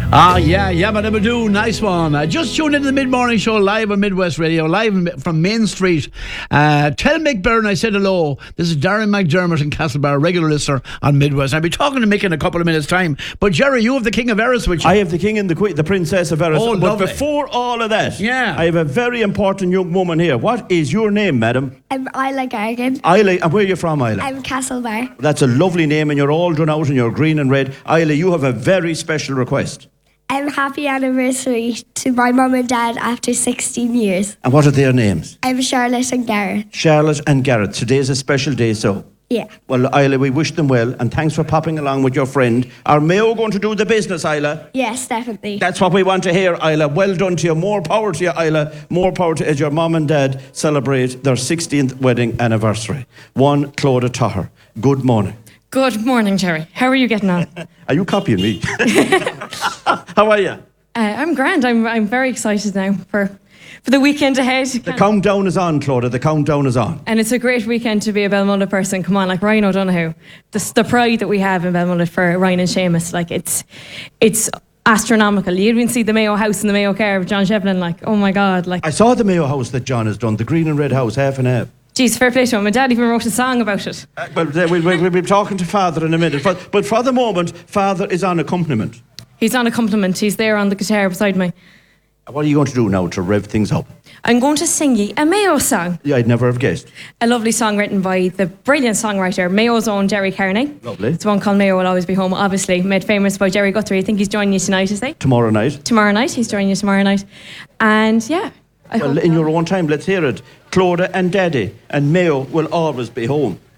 Ah, yeah, yabba dabba doo, nice one. Just tuned into the mid-morning show live on Midwest Radio, live from Main Street. Tell Mick Byrne I said hello. This is Darren McDermott in Castlebar, regular listener on Midwest. I'll be talking to Mick in a couple of minutes' time. But Jerry, you have the King of Eris with you. I have the King and the Queen, the Princess of Eris. Oh, but lovely. before all of that, Yeah. I have a very important young woman here. What is your name, madam? I'm Isla Gargan. Isla, and where are you from, Isla? I'm Castlebar. That's a lovely name, and you're all done out and you're green and red. Isla, you have a very special request. Happy anniversary to my mum and dad after 16 years. And what are their names? I'm Charlotte and Gareth. Charlotte and Gareth. Today's a special day, so. Yeah. Well, Isla, we wish them well, and thanks for popping along with your friend. Are Mayo going to do the business, Isla? Yes, definitely. That's what we want to hear, Isla. Well done to you. More power to you, Isla. More power to you as your mum and dad celebrate their 16th wedding anniversary. One, Clodagh Tahar. Good morning. Good morning, Jerry. How are you getting on? Are you copying me? How are you? I'm grand. I'm very excited now for the weekend ahead. The countdown is on, Clodagh. The countdown is on. And it's a great weekend to be a Belmullet person. Come on, like Ryan O'Donoghue. The pride that we have in Belmullet for Ryan and Seamus, like it's astronomical. You even see the Mayo house and the Mayo car of John Shevlin, like, oh my God. Like, I saw the Mayo house that John has done, the green and red house, half and half. geez, fair play to him. My dad even wrote a song about it. We'll be talking to Father in a minute. But for the moment, Father is on accompaniment. He's on accompaniment. He's there on the guitar beside me. What are you going to do now to rev things up? I'm going to sing you a Mayo song. Yeah, I'd never have guessed. A lovely song written by the brilliant songwriter, Mayo's own Jerry Carney. Lovely. It's one called Mayo Will Always Be Home, obviously, made famous by Jerry Guthrie. I think he's joining you tonight, is he? Tomorrow night. Tomorrow night. He's joining you tomorrow night. And yeah. Well, in your own time, let's hear it. Clodagh and Daddy and Mayo Will Always Be Home.